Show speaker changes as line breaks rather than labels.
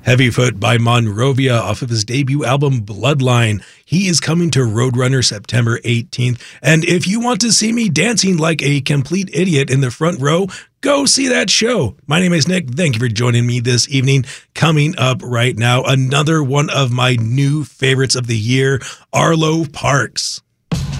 Heavyfoot by Monrovia off of his debut album Bloodline. He is coming to Roadrunner September 18th. And if you want to see me dancing like a complete idiot in the front row, go see that show. My name is Nick. Thank you for joining me this evening. Coming up right now, another one of my new favorites of the year, Arlo Parks.